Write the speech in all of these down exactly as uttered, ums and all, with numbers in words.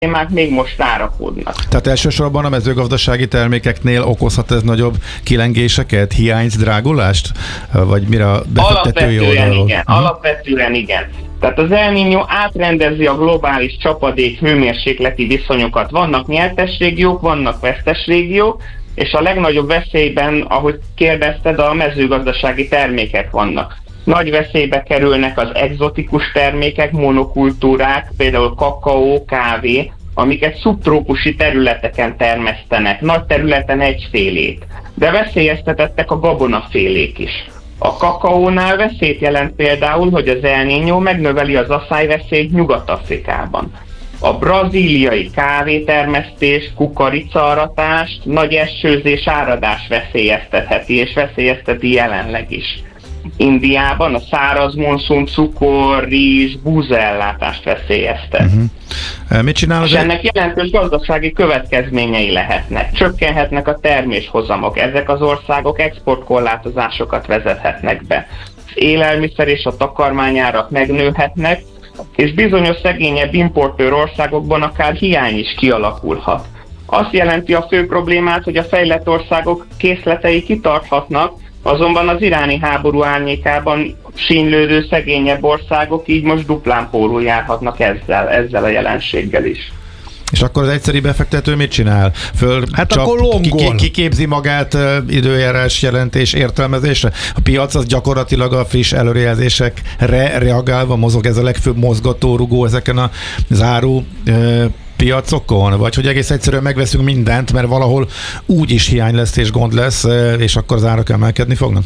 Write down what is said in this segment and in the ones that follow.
problémák még most rárakódnak. Tehát elsősorban a mezőgazdasági termékeknél okozhat ez nagyobb kilengéseket, hiányt, drágulást? Vagy mire a befektetői oldalról? Igen, hmm. alapvetően igen. Tehát az El Niño átrendezi a globális csapadék hőmérsékleti viszonyokat. Vannak nyertes régiók, vannak vesztes régiók, és a legnagyobb veszélyben, ahogy kérdezted, a mezőgazdasági termékek vannak. Nagy veszélybe kerülnek az egzotikus termékek, monokultúrák, például kakaó, kávé, amiket szubtrópusi területeken termesztenek, nagy területen egyfélét, de veszélyeztetettek a gabonafélék is. A kakaónál veszélyt jelent például, hogy az El Niño megnöveli az aszályveszélyt Nyugat-Afrikában. A brazíliai kávétermesztés, kukoricaaratás, nagy esőzés, áradás veszélyeztetheti, és veszélyezteti jelenleg is. Indiában a száraz monszun cukor, rizs, búzaellátást veszélyeztet. Uh-huh. Mit csinál az és ennek jelentős gazdasági következményei lehetnek. Csökkenhetnek a terméshozamok, ezek az országok exportkorlátozásokat vezethetnek be. Az élelmiszer és a takarmányárak megnőhetnek, és bizonyos szegényebb importőr országokban akár hiány is kialakulhat. Azt jelenti a fő problémát, hogy a fejlett országok készletei kitarthatnak, azonban az iráni háború árnyékában sínylődő szegényebb országok így most duplán pórul járhatnak ezzel, ezzel a jelenséggel is. És akkor az egyszeri befektető mit csinál? Föl hát csak akkor longol. Kiképzi magát uh, időjárás jelentés értelmezésre? A piac az gyakorlatilag a friss előrejelzésekre reagálva mozog, ez a legfőbb mozgatórugó ezeken a záru uh, piacokon? Vagy hogy egész egyszerűen megveszünk mindent, mert valahol úgyis hiány lesz és gond lesz, és akkor az árak emelkedni fognak?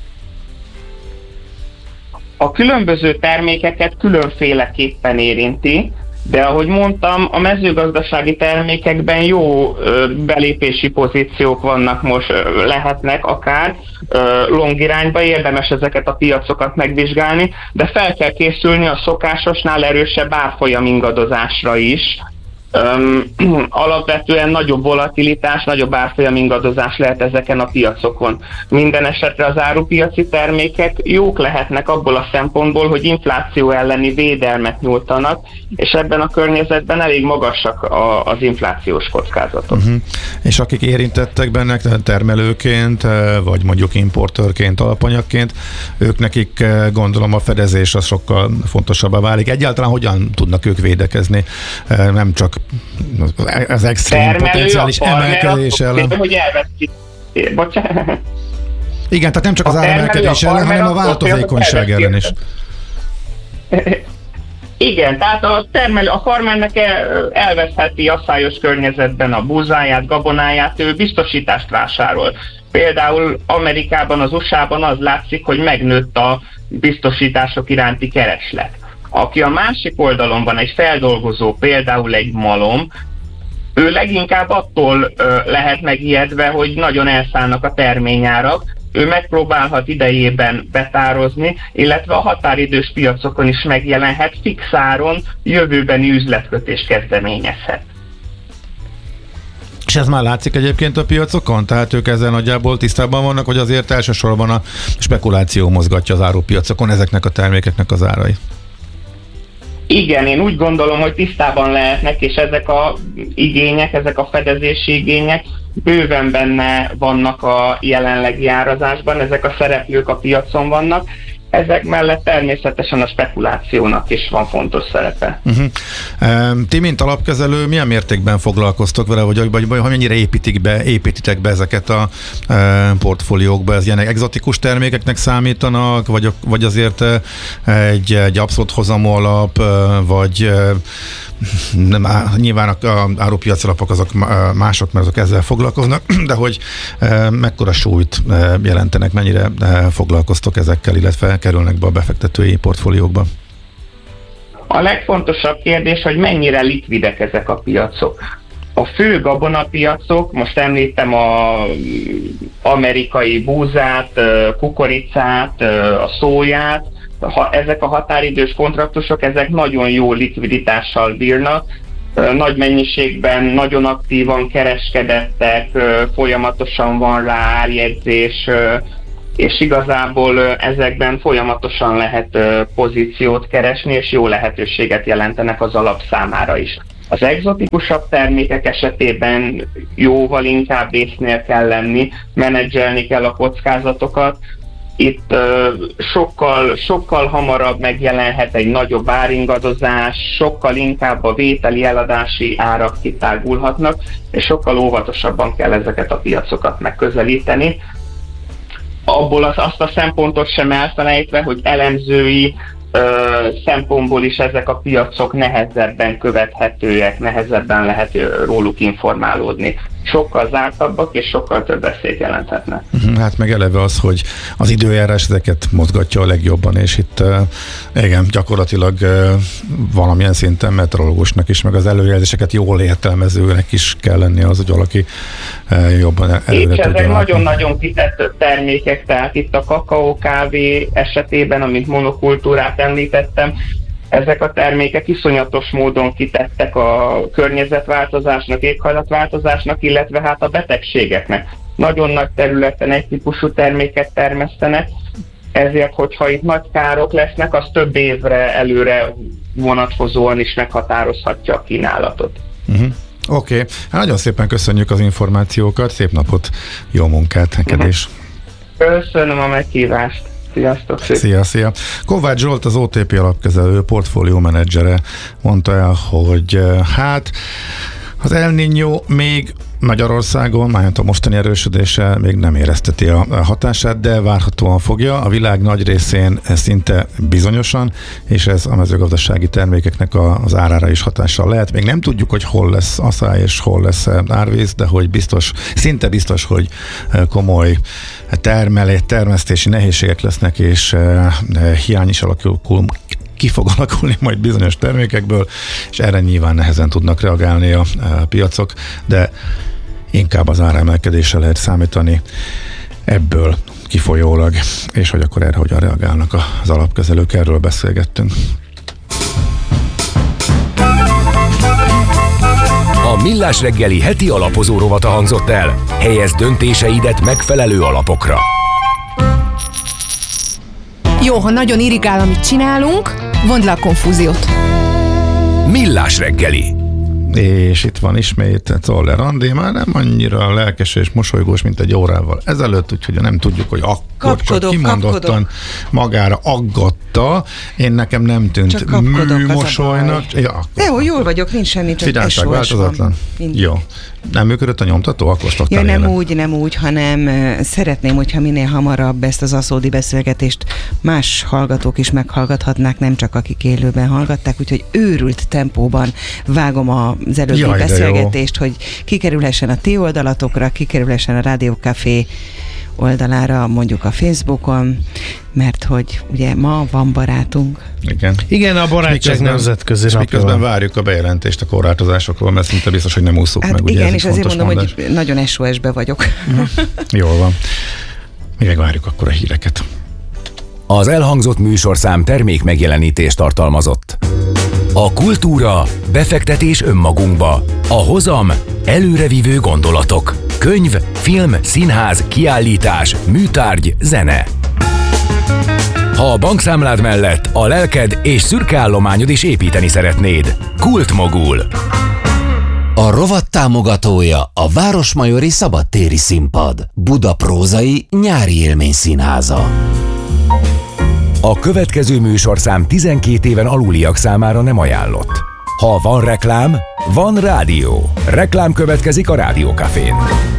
A különböző termékeket különféleképpen érinti, de ahogy mondtam, a mezőgazdasági termékekben jó ö, belépési pozíciók vannak most, ö, lehetnek akár ö, long irányba, érdemes ezeket a piacokat megvizsgálni, de fel kell készülni a szokásosnál erősebb árfolyam ingadozásra is. Öm, alapvetően nagyobb volatilitás, nagyobb árfolyam ingadozás lehet ezeken a piacokon. Minden esetre az árupiaci termékek jók lehetnek abból a szempontból, hogy infláció elleni védelmet nyújtanak, és ebben a környezetben elég magasak a, az inflációs kockázatok. Uh-huh. És akik érintettek benne termelőként, vagy mondjuk importőrként, alapanyagként, ők nekik gondolom a fedezés az sokkal fontosabbá válik. Egyáltalán hogyan tudnak ők védekezni? Nem csak az extrém potenciális emelkedés ellen. Hogy elveszik. Bocsánat. Igen, tehát nem csak az áremelkedés ellen, hanem a változékonyság ellen is. Igen, tehát a termelő, a farmernek elveszheti asszályos környezetben a búzáját, gabonáját, ő biztosítást vásárol. Például Amerikában, az u es á-ban az látszik, hogy megnőtt a biztosítások iránti kereslet. Aki a másik oldalon van, egy feldolgozó, például egy malom, ő leginkább attól ö, lehet megijedve, hogy nagyon elszállnak a terményárak, ő megpróbálhat idejében betározni, illetve a határidős piacokon is megjelenhet, fix áron jövőbeni üzletkötést kezdeményezhet. És ez már látszik egyébként a piacokon? Tehát ők ezzel nagyjából tisztában vannak, hogy azért elsősorban a spekuláció mozgatja az árupiacokon ezeknek a termékeknek az árai? Igen, én úgy gondolom, hogy tisztában lehetnek, és ezek a igények, ezek a fedezési igények bőven benne vannak a jelenlegi árazásban, ezek a szereplők a piacon vannak, ezek mellett természetesen a spekulációnak is van fontos szerepe. Uh-huh. Ti, mint alapkezelő, milyen mértékben foglalkoztok vele, vagy, vagy, vagy mennyire építik be, építitek be ezeket a e, portfóliókba? Ez ilyen egzotikus termékeknek számítanak, vagy, vagy azért egy, egy abszolút hozamú alap, vagy nem, nyilván a, a árupiaci alapok azok mások, mert azok ezzel foglalkoznak, de hogy e, mekkora súlyt e, jelentenek, mennyire e, foglalkoztok ezekkel, illetve kerülnek be a befektetői portfóliókba? A legfontosabb kérdés, hogy mennyire likvidek ezek a piacok. A fő gabonapiacok, most említem az amerikai búzát, kukoricát, a szóját, ha ezek a határidős kontraktusok, ezek nagyon jó likviditással bírnak, nagy mennyiségben, nagyon aktívan kereskedettek, folyamatosan van rá árjegyzés, és igazából ezekben folyamatosan lehet pozíciót keresni, és jó lehetőséget jelentenek az alap számára is. Az egzotikusabb termékek esetében jóval inkább észnél kell lenni, menedzselni kell a kockázatokat. Itt uh, sokkal, sokkal hamarabb megjelenhet egy nagyobb áringadozás, sokkal inkább a vételi eladási árak kitágulhatnak, és sokkal óvatosabban kell ezeket a piacokat megközelíteni. Abból az, azt a szempontot sem elfelejtve, hogy elemzői uh, szempontból is ezek a piacok nehezebben követhetőek, nehezebben lehet róluk informálódni. Sokkal zártabbak és sokkal több veszélyt jelenthetnek. Hát meg eleve az, hogy az időjárás ezeket mozgatja a legjobban, és itt uh, igen, gyakorlatilag uh, valamilyen szinten meteorológusnak is, meg az előjelzéseket jól értelmezőnek is kell lenni az, hogy valaki uh, jobban előre tudja. Ezek nagyon-nagyon kitett termékek, tehát itt a kakaó, kávé esetében, amit monokultúrát említettem, ezek a termékek iszonyatos módon kitettek a környezetváltozásnak, éghajlatváltozásnak, illetve hát a betegségeknek. Nagyon nagy területen egy típusú terméket termesztenek, ezért, hogyha itt nagy károk lesznek, az több évre előre vonatkozóan is meghatározhatja a kínálatot. Uh-huh. Oké, okay. Hát nagyon szépen köszönjük az információkat, szép napot, jó munkát neked uh-huh. is. Köszönöm a meghívást. Sziasztok! Szia, szia! Kovács Zsolt, az o té pé alapkezelő portfólió menedzsere mondta el, hogy hát az El Niño még Magyarországon, mármint a mostani erősödése még nem érezteti a hatását, de várhatóan fogja. A világ nagy részén szinte bizonyosan, és ez a mezőgazdasági termékeknek az árára is hatással lehet. Még nem tudjuk, hogy hol lesz asszály és hol lesz árvíz, de hogy biztos, szinte biztos, hogy komoly termelé, termesztési nehézségek lesznek, és hiány is alakul ki fog alakulni majd bizonyos termékekből, és erre nyilván nehezen tudnak reagálni a, a piacok, de inkább az áremelkedésre lehet számítani ebből kifolyólag, és hogy akkor erre hogyan reagálnak az alapkezelők, erről beszélgettünk. A Millás reggeli heti alapozó rovata hangzott el. Helyezd döntéseidet megfelelő alapokra. Jó, ha nagyon irigál, amit csinálunk, vondd le a konfúziót. Millás reggeli. És itt van ismét Czoller Andi, már nem annyira lelkes és mosolygós, mint egy órával ezelőtt, úgyhogy nem tudjuk, hogy akkor kapkodok, csak kimondottan kapkodok. Magára aggatta. Én nekem nem tűnt műmosolynak. Ja, jó, jól vagyok, nincs semmi, csak es o es változatlan. Jó. Nem működött a nyomtató? Akkor ja, nem úgy, nem úgy, hanem szeretném, hogyha minél hamarabb ezt az aszódi beszélgetést más hallgatók is meghallgathatnák, nem csak akik élőben hallgatták, úgyhogy őrült tempóban vágom az előbbi Jaj, beszélgetést, hogy kikerülhessen a ti oldalatokra, kikerülhessen a Rádió Café oldalára, mondjuk a Facebookon, mert hogy ugye ma van barátunk. Igen. Igen, a barátság nemzetközi napja. Miközben várjuk a bejelentést a korlátozásokról, mert szinte biztos, hogy nem úszuk hát meg. Igen, ugye, és azért mondom, mondás. Hogy nagyon es o es-be vagyok. Jól van. Még várjuk akkor a híreket. Az elhangzott műsorszám termék megjelenítést tartalmazott. A kultúra, befektetés önmagunkba. A hozam, előrevívő gondolatok. Könyv, film, színház, kiállítás, műtárgy, zene. Ha a bankszámlád mellett a lelked és szürke állományod is építeni szeretnéd. Kultmogul. A rovat támogatója a Városmajori Szabadtéri Színpad, Buda prózai nyári élményszínháza. A következő műsorszám tizenkét éven aluliak számára nem ajánlott. Ha van reklám, van rádió. Reklám következik a Rádió Cafén.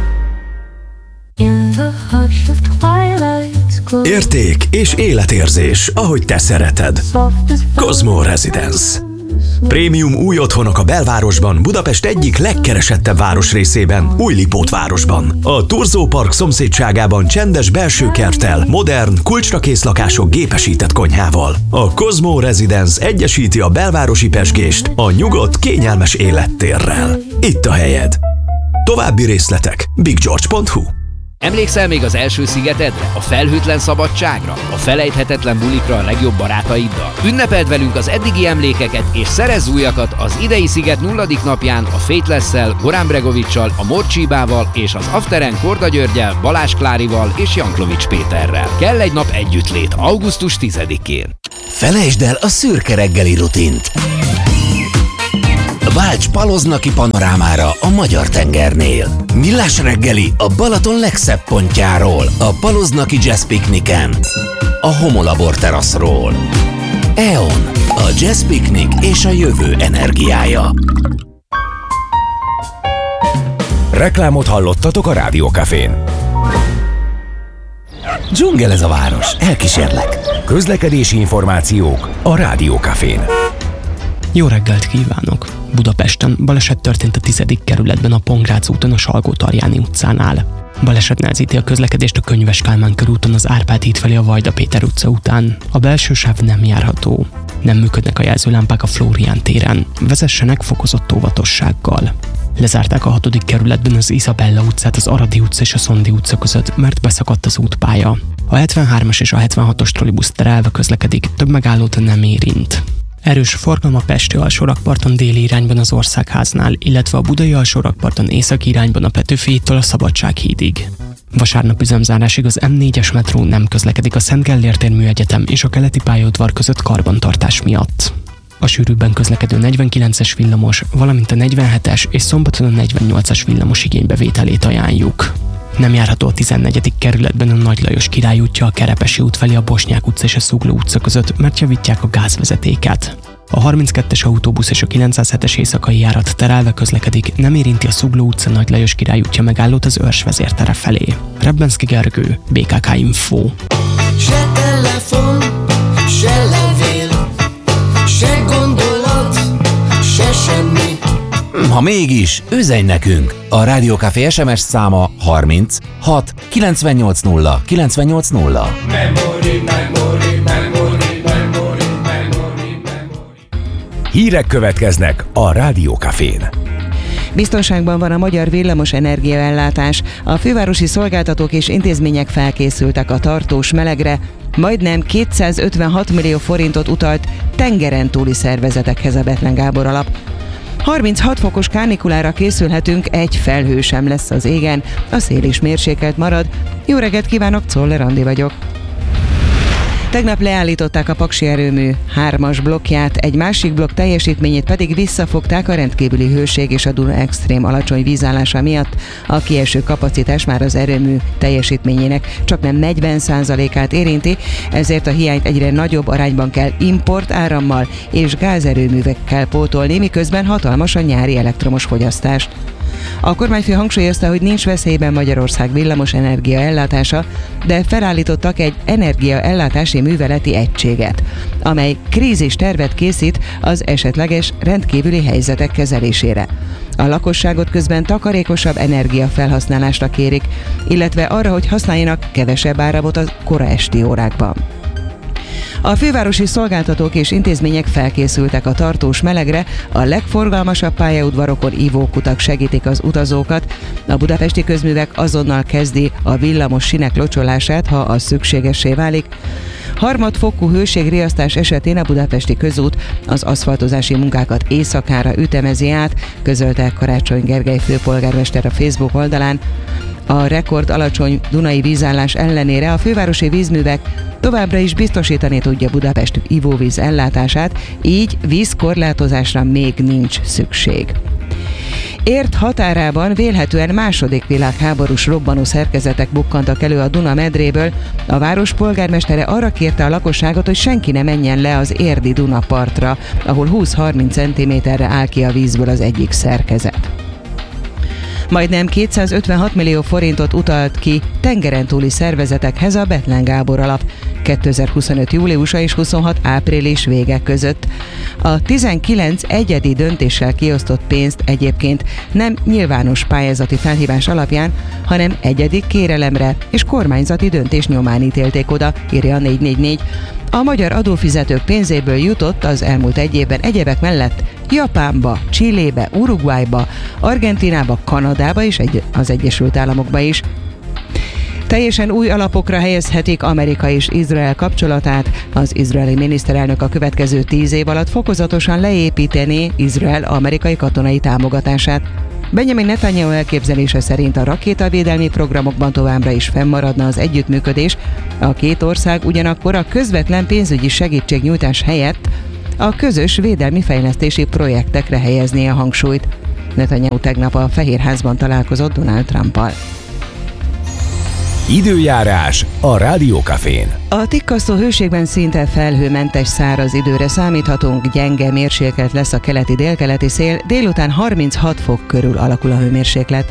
Érték és életérzés, ahogy te szereted. Cosmo Residence. Prémium új otthonok a belvárosban, Budapest egyik legkeresettebb városrészében, Újlipótvárosban. A Turzó Park szomszédságában csendes belső kerttel, modern, kulcsra kész lakások gépesített konyhával. A Cosmo Residence egyesíti a belvárosi pezsgést a nyugodt, kényelmes élettérrel. Itt a helyed. További részletek big george pont hu. Emlékszel még az első szigetedre, a felhőtlen szabadságra, a felejthetetlen bulikra a legjobb barátaiddal? Ünnepeld velünk az eddigi emlékeket, és szerezz újakat az idei sziget nulladik napján a Faithless-szel, Goran Bregovic-sal, a Morcsibával és az Afteren Korda Györgyel, Balázs Klárival és Janklovics Péterrel. Kell egy nap együttlét augusztus tizedikén. Felejtsd el a szürke reggeli rutint. Válts Paloznaki panorámára a Magyar-tengernél. Millás reggeli a Balaton legszebb pontjáról, a Paloznaki Jazz Picnicen, a Homolabor teraszról. é o en, a Jazz Picnic és a jövő energiája. Reklámot hallottatok a Rádiókafén. Dzsungel ez a város, elkísérlek. Közlekedési információk a Rádiókafén. Jó reggelt kívánok! Budapesten baleset történt a tizedik kerületben a Pongrác úton a Salgó-Tarjáni utcánál. Baleset nehezíti a közlekedést a Könyves Kálmán körúton az Árpád híd felé a Vajda Péter utca után. A belső sáv nem járható. Nem működnek a jelzőlámpák a Flórián téren. Vezessenek fokozott óvatossággal. Lezárták a hatodik kerületben az Izabella utcát az Aradi utca és a Szondi utca között, mert beszakadt az útpálya. A hetvenhármas és a hetvenhatos trollibusz terelve közlekedik, több megállót nem érint. Erős forgalom a pesti alsórakparton déli irányban az Országháznál, illetve a budai alsórakparton északi irányban a Petőfi hídtól a Szabadsághídig. Vasárnap üzemzárásig az em négyes metró nem közlekedik a Szent Gellért tér Műegyetem és a keleti pályaudvar között karbantartás miatt. A sűrűbben közlekedő negyvenkilences villamos, valamint a negyvenhetes és szombaton a negyvennyolcas villamos igénybevételét ajánljuk. Nem járható a tizennegyedik kerületben a Nagy Lajos Király útja a Kerepesi út felé a Bosnyák utca és a Zugló utca között, mert javítják a gázvezetéket. A harminckettes autóbusz és a kilencszázhetes éjszakai járat terelve közlekedik, nem érinti a Zugló utca Nagy Lajos Király útja megállót az Őrs vezértere felé. Rebbenszky Gergő, bé ká ká Info. Se telefon, se levél, se gondolat, se semmi. Ha mégis, üzenj nekünk! A Rádiókafé es em es száma harminc hat kilencvennyolc nulla kilencvennyolc nulla. Memory, memory, memory, memory, memory, memory. Hírek következnek a Rádiókafén. Biztonságban van a magyar villamos energiaellátás. A fővárosi szolgáltatók és intézmények felkészültek a tartós melegre, majdnem kétszázötvenhat millió forintot utalt tengeren túli szervezetekhez a Bethlen Gábor alap. harminchat fokos kánikulára készülhetünk, egy felhő sem lesz az égen, a szél is mérsékelt marad. Jó reggelt kívánok, Czoller Andi vagyok. Tegnap leállították a Paksi erőmű hármas blokkját, egy másik blokk teljesítményét pedig visszafogták a rendkívüli hőség és a Duna extrém alacsony vízállása miatt. A kieső kapacitás már az erőmű teljesítményének csaknem negyven százalékát érinti, ezért a hiányt egyre nagyobb arányban kell import árammal és gázerőművekkel pótolni, miközben hatalmas a nyári elektromos fogyasztást. A kormányfő hangsúlyozta, hogy nincs veszélyben Magyarország villamos energia ellátása, de felállítottak egy energiaellátási műveleti egységet, amely krízis tervet készít az esetleges rendkívüli helyzetek kezelésére. A lakosságot közben takarékosabb energiafelhasználásra kérik, illetve arra, hogy használjanak kevesebb áramot a kora esti órákban. A fővárosi szolgáltatók és intézmények felkészültek a tartós melegre, a legforgalmasabb pályaudvarokon ivókutak segítik az utazókat. A budapesti közművek azonnal kezdi a villamos sinek locsolását, ha az szükségessé válik. Harmadfokú hőségriasztás esetén a budapesti közút az aszfaltozási munkákat éjszakára ütemezi át, közölte Karácsony Gergely főpolgármester a Facebook oldalán. A rekord alacsony dunai vízállás ellenére a fővárosi vízművek továbbra is biztosítani tudja Budapest ivóvíz ellátását, így vízkorlátozásra még nincs szükség. Ért határában vélhetően második világháborús robbanó szerkezetek bukkantak elő a Duna medréből. A város polgármestere arra kérte a lakosságot, hogy senki ne menjen le az érdi Duna partra, ahol húsz-harminc centiméterre áll ki a vízből az egyik szerkezet. Majdnem kétszázötvenhat millió forintot utalt ki tengeren túli szervezetekhez a Bethlen Gábor alap kétezer-huszonöt júliusa és huszonhat április vége között. A tizenkilenc egyedi döntéssel kiosztott pénzt egyébként nem nyilvános pályázati felhívás alapján, hanem egyedi kérelemre és kormányzati döntés nyomán ítélték oda, írja a négy négy négy. A magyar adófizetők pénzéből jutott az elmúlt egy évben egyebek mellett Japánba, Chilébe, Uruguayba, Argentinába, Kanadába és egy, az Egyesült Államokba is. Teljesen új alapokra helyezhetik Amerika és Izrael kapcsolatát. Az izraeli miniszterelnök a következő tíz év alatt fokozatosan leépíteni Izrael amerikai katonai támogatását. Benjamin Netanyahu elképzelése szerint a rakétavédelmi programokban továbbra is fennmaradna az együttműködés, a két ország ugyanakkor a közvetlen pénzügyi segítségnyújtás helyett a közös védelmi fejlesztési projektekre helyezné a hangsúlyt. Netanyahu tegnap a Fehérházban találkozott Donald Trumpal. Időjárás a Rádiókafén. A tikkasztó hőségben szinte felhőmentes száraz időre számíthatunk, gyenge mérséklet lesz a keleti-délkeleti szél, délután harminchat fok körül alakul a hőmérséklet.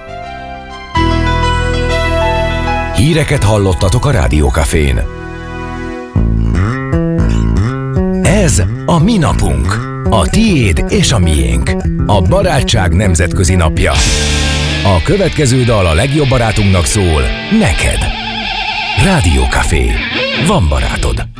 Híreket hallottatok a Rádiókafén. Ez a mi napunk. A tiéd és a miénk. A barátság nemzetközi napja. A következő dal a legjobb barátunknak szól, neked. Rádiókafé. Van barátod.